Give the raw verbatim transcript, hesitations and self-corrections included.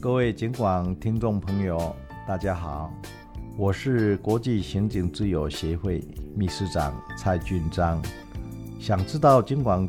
各位警广听众朋友，大家好，我是国际刑警之友协会秘书长蔡俊章。想知道警广